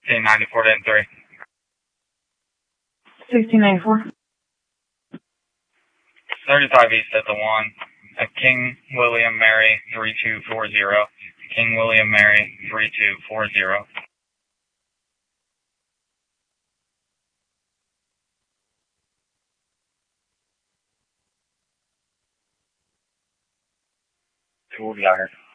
1694 to N3. 1694. 35 East at the 1. King William Mary 3240. King William Mary 3240. Cool,